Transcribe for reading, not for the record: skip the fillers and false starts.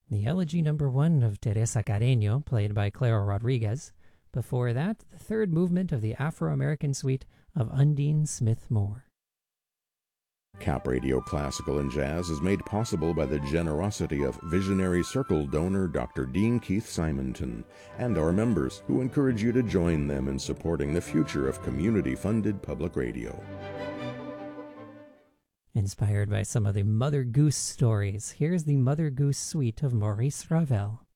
The Elegy Number 1 of Teresa Carreño, played by Clara Rodriguez. Before that, the third movement of the Afro-American Suite of Undine Smith-Moore. Cap Radio Classical and Jazz is made possible by the generosity of Visionary Circle donor Dr. Dean Keith Simonton and our members, who encourage you to join them in supporting the future of community-funded public radio. Inspired by some of the Mother Goose stories, here's the Mother Goose Suite of Maurice Ravel.